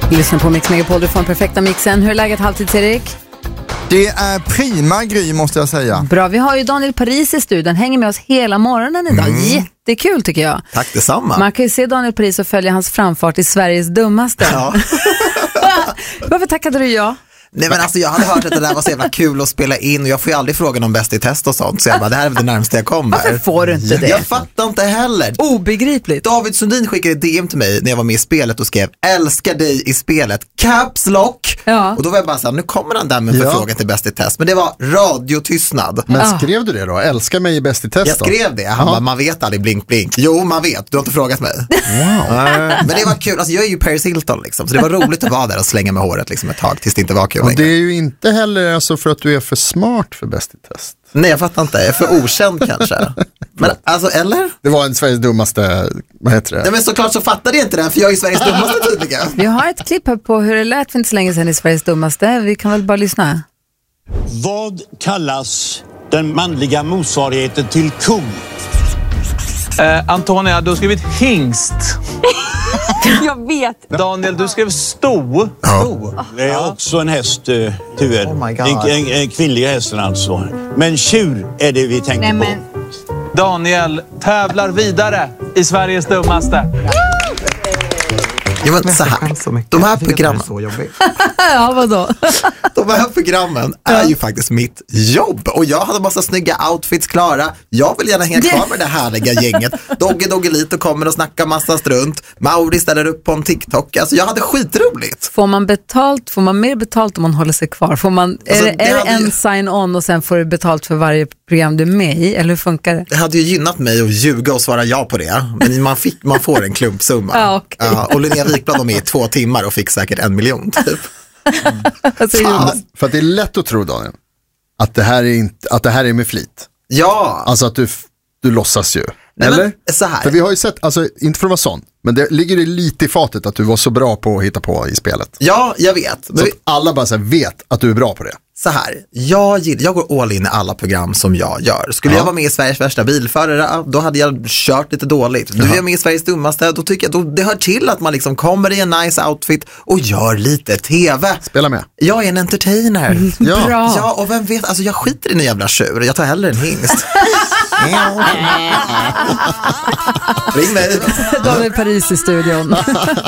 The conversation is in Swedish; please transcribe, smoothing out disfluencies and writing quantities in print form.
Lyssna på Mix Megapol, du får den perfekta mixen. Hur är läget, Halvtids-Erik? Det är prima Gry, måste jag säga. Bra, vi har ju Daniel Paris i studion. Hänger med oss hela morgonen idag. Jättekul tycker jag. Tack detsamma. Man kan ju se Daniel Paris och följa hans framfart i Sveriges dummaste. Ja. Varför tackade du ja? Nej men alltså jag hade hört att det där var så jävla kul att spela in och jag får ju aldrig frågan om Bäst i test och sånt, så jag bara, det här är det närmaste jag kommer. Varför får du inte det? Jag fattar inte heller. Obegripligt. David Sundin skickade ett DM till mig när jag var med i spelet och skrev älskar dig i spelet, caps lock. Ja. Och då var jag bara så här, nu kommer han där med en förfrågan till Bäst i test. Men det var radiotystnad. Men skrev du det då? Älskar mig i Bäst i test Jag skrev det, han bara, man vet aldrig blink blink. Jo man vet, du har inte frågat mig. Wow. Men det var kul, alltså jag är ju Paris Hilton liksom, så det var roligt att vara där och slänga med håret liksom ett tag tills det inte var kul Och längre. det är ju inte heller alltså för att du är för smart för Bäst i test. Nej, jag fattar inte. Jag är för okänd kanske. Men alltså, eller? Det var en Sveriges dummaste, vad heter det? Nej, men såklart så fattade jag inte det, för jag är ju Sveriges dummaste tydligen. Vi har ett klipp här på hur det lät för inte så länge sedan i Sveriges dummaste. Vi kan väl bara lyssna. Vad kallas den manliga motsvarigheten till ko? Antonia, du har skrivit hingst. Jag vet. Daniel, du skrev sto. Det är också en häst, tyvärr. Oh my God. En kvinnliga hästen alltså. Men tjur är det vi tänker på. Daniel tävlar vidare i Sveriges dummaste. Ja, men så här, de här programmen, Ja, vadå? de här programmen är ju faktiskt mitt jobb. Och jag hade massa snygga outfits klara. Jag vill gärna hänga kvar med det härliga gänget. Doggelito kommer och snackar massa strunt. Mauri ställer upp på en TikTok. Alltså jag hade skitroligt. Får man mer betalt om man håller sig kvar? Är det en sign-on och sen får du betalt för varje program du är med i? Eller hur funkar det? Det hade ju gynnat mig att ljuga och svara ja på det. Men man får en klumpsumma. Ja, okay. Och Linnea Wikblad var med i 2 timmar och fick säkert 1 miljon typ. Alltså, För att det är lätt att tro, Daniel, att det här är med flit. Ja. Alltså att du låtsas ju. Nej, eller? men så här. För vi har ju sett, alltså inte för att vara sån, men det ligger det lite i fatet att du var så bra på att hitta på i spelet. Ja, jag vet. Så att alla bara så här vet att du är bra på det. Så här, jag går all in i alla program som jag gör. Skulle jag vara med i Sveriges värsta bilförare, då hade jag kört lite dåligt. Nu är jag med i Sveriges dummaste, då tycker jag det hör till att man liksom kommer i en nice outfit och gör lite tv. Spela med. Jag är en entertainer. Ja. Bra. Ja, och vem vet, alltså jag skiter i en jävla tjur. Jag tar hellre en hingst. Ring mig. Daniel Paris i studion.